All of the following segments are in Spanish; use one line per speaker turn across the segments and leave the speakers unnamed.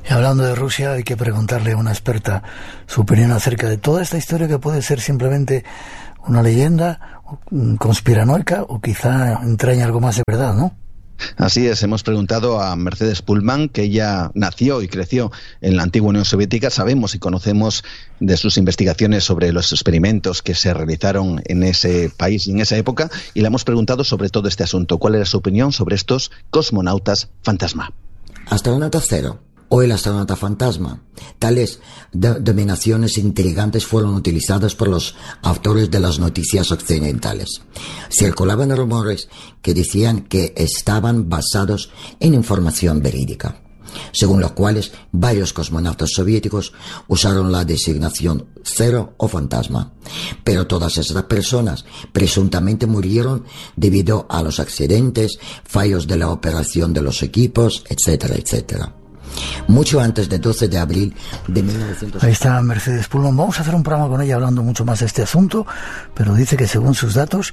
Y hablando de Rusia, hay que preguntarle a una experta su opinión acerca de toda esta historia, que puede ser simplemente una leyenda conspiranoica o quizá entraña algo más de verdad, ¿no?
Así es, hemos preguntado a Mercedes Pullman, que ella nació y creció en la antigua Unión Soviética. Sabemos y conocemos de sus investigaciones sobre los experimentos que se realizaron en ese país y en esa época, y le hemos preguntado sobre todo este asunto. ¿Cuál era su opinión sobre estos cosmonautas fantasma?
Astronauta cero, o el astronauta fantasma. Tales denominaciones intrigantes fueron utilizadas por los autores de las noticias occidentales. Circulaban rumores que decían que estaban basados en información verídica, según los cuales varios cosmonautas soviéticos usaron la designación cero o fantasma. Pero todas esas personas presuntamente murieron debido a los accidentes, fallos de la operación de los equipos, etcétera, etcétera. Mucho antes del 12 de abril de 1900...
Ahí está Mercedes Pullman. Vamos a hacer un programa con ella hablando mucho más de este asunto, pero dice que según sus datos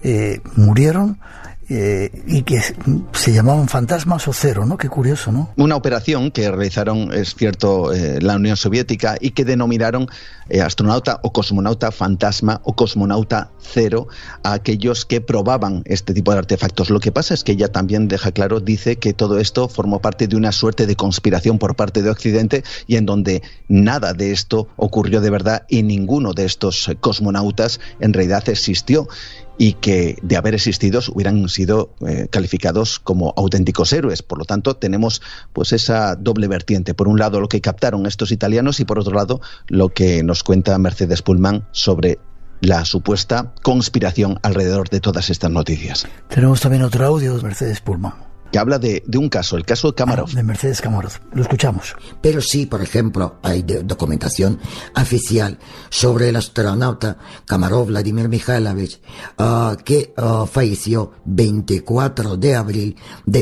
murieron y que se llamaban fantasmas o cero, ¿no? Qué curioso, ¿no?
Una operación que realizaron, es cierto, la Unión Soviética, y que denominaron astronauta o cosmonauta fantasma o cosmonauta cero a aquellos que probaban este tipo de artefactos. Lo que pasa es que ella también deja claro, dice que todo esto formó parte de una suerte de conspiración por parte de Occidente, y en donde nada de esto ocurrió de verdad y ninguno de estos cosmonautas en realidad existió, y que de haber existido hubieran sido calificados como auténticos héroes. Por lo tanto, tenemos pues esa doble vertiente. Por un lado, lo que captaron estos italianos, y por otro lado, lo que nos cuenta Mercedes Pullman sobre la supuesta conspiración alrededor de todas estas noticias.
Tenemos también otro audio de Mercedes Pullman,
que habla de un caso, el caso de Kamarov.
De Mercedes Kamarov. Lo escuchamos.
Pero sí, por ejemplo, hay documentación oficial sobre el astronauta Kamarov Vladimir Mikhailovich, que falleció 24 de abril de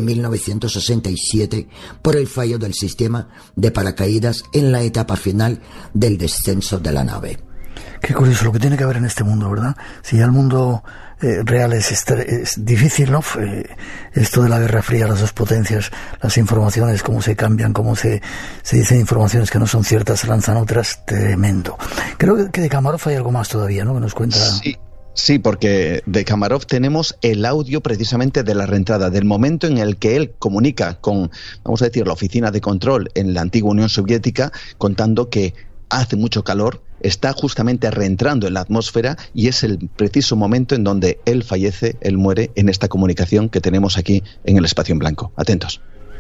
1967 por el fallo del sistema de paracaídas en la etapa final del descenso de la nave.
Qué curioso lo que tiene que haber en este mundo, ¿verdad? Si ya el mundo real es difícil, ¿no? Esto de la Guerra Fría, las dos potencias, las informaciones, cómo se cambian, cómo se dicen informaciones que no son ciertas, se lanzan otras, tremendo. Creo que de Kamarov hay algo más todavía, ¿no? Que nos cuenta...
Sí, porque de Kamarov tenemos el audio precisamente de la reentrada, del momento en el que él comunica con, vamos a decir, la oficina de control en la antigua Unión Soviética, contando que hace mucho calor, está justamente reentrando en la atmósfera, y es el preciso momento en donde él fallece, él muere, en esta comunicación que tenemos aquí en el espacio en blanco. Atentos.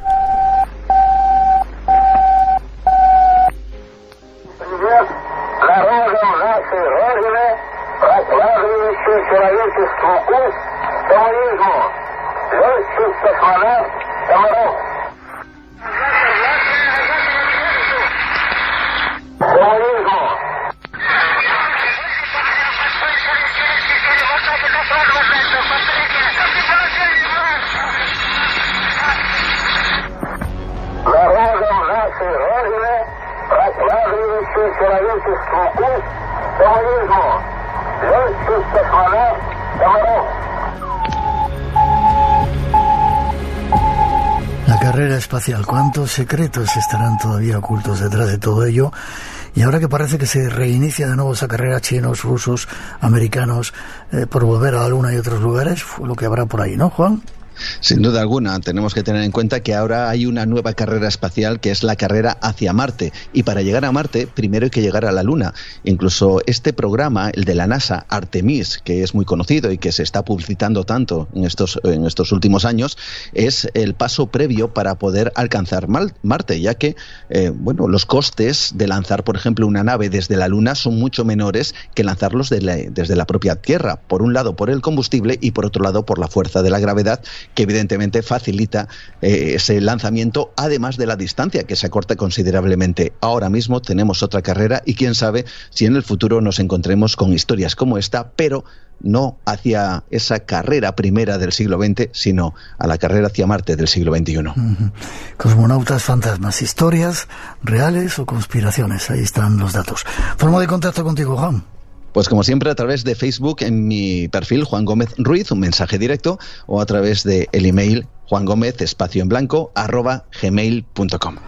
La carrera espacial, ¿cuántos secretos estarán todavía ocultos detrás de todo ello? Y ahora que parece que se reinicia de nuevo esa carrera, chinos, rusos, americanos, por volver a la Luna y otros lugares, fue lo que habrá por ahí, ¿no, Juan?
Sin duda alguna, tenemos que tener en cuenta que ahora hay una nueva carrera espacial, que es la carrera hacia Marte, y para llegar a Marte primero hay que llegar a la Luna. Incluso este programa, el de la NASA, Artemis, que es muy conocido y que se está publicitando tanto en estos últimos años, es el paso previo para poder alcanzar Marte, ya que los costes de lanzar, por ejemplo, una nave desde la Luna son mucho menores que lanzarlos desde la propia Tierra. Por un lado por el combustible y por otro lado por la fuerza de la gravedad, que evidentemente facilita ese lanzamiento, además de la distancia, que se acorta considerablemente. Ahora mismo tenemos otra carrera, y quién sabe si en el futuro nos encontremos con historias como esta, pero no hacia esa carrera primera del siglo XX, sino a la carrera hacia Marte del siglo XXI.
Cosmonautas fantasmas, historias reales o conspiraciones, ahí están los datos. Forma de contacto contigo, Juan.
Pues como siempre, a través de Facebook, en mi perfil Juan Gómez Ruiz, un mensaje directo, o a través de el email juangomez_gmail.com.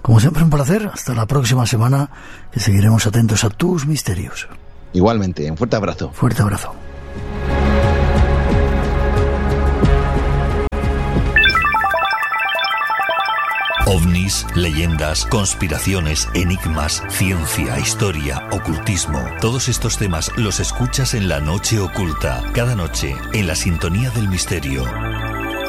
Como siempre, un placer. Hasta la próxima semana, que seguiremos atentos a tus misterios.
Igualmente, un fuerte abrazo.
Fuerte abrazo.
OVNIs, leyendas, conspiraciones, enigmas, ciencia, historia, ocultismo. Todos estos temas los escuchas en La Noche Oculta, cada noche en la sintonía del misterio.